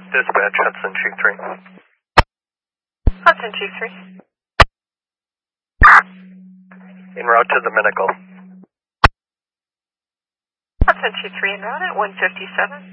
Dispatch, Hudson Chief 3. Hudson Chief 3. En route to the Medical. Hudson Chief 3 en route at 157.